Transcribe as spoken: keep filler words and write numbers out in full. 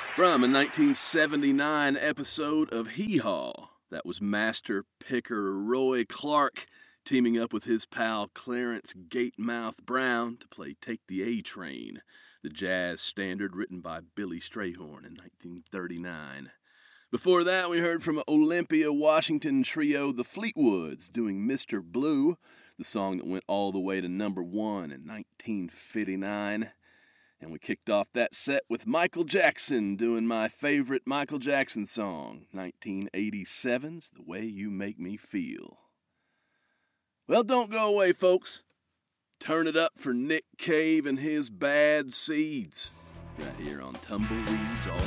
From a nineteen seventy-nine episode of Hee Haw, that was master picker Roy Clark teaming up with his pal Clarence Gatemouth Brown to play Take the A Train, the jazz standard written by Billy Strayhorn in nineteen thirty-nine. Before that, we heard from Olympia, Washington trio The Fleetwoods doing Mister Blue, the song that went all the way to number one in nineteen fifty-nine. And we kicked off that set with Michael Jackson doing my favorite Michael Jackson song, nineteen eighty-seven's The Way You Make Me Feel. Well, don't go away, folks. Turn it up for Nick Cave and his Bad Seeds, right here on Tumbleweeds All